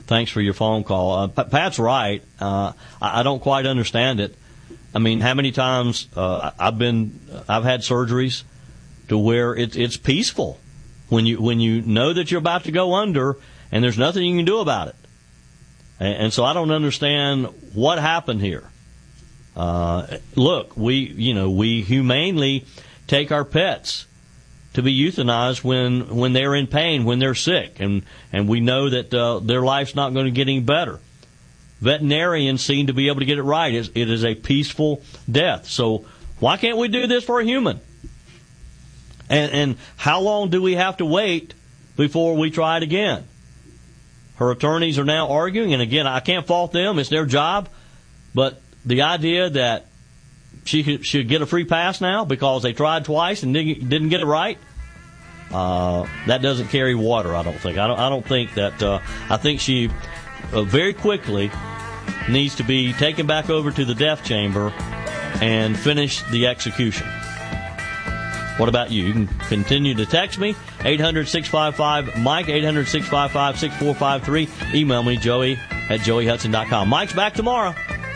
Thanks for your phone call. Pat's right. I don't quite understand it. I mean, how many times I've had surgeries to where it's peaceful when you know that you're about to go under and there's nothing you can do about it. And so I don't understand what happened here. Look, we humanely take our pets to be euthanized when they're in pain, when they're sick, and we know that their life's not going to get any better. Veterinarians seem to be able to get it right. It is a peaceful death. So why can't we do this for a human? And how long do we have to wait before we try it again? Her attorneys are now arguing, and again, I can't fault them. It's their job. But the idea that she should get a free pass now because they tried twice and didn't get it right, that doesn't carry water, I don't think. I don't think that. I think she very quickly needs to be taken back over to the death chamber and finish the execution. What about you? You can continue to text me, 800-655-MIKE, 800-655-6453. Email me, joey@joeyhudson.com. Mike's back tomorrow.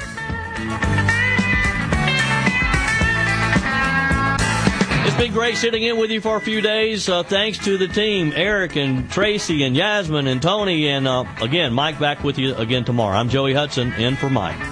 It's been great sitting in with you for a few days. Thanks to the team, Eric and Tracy and Yasmin and Tony. And again, Mike back with you again tomorrow. I'm Joey Hudson, in for Mike.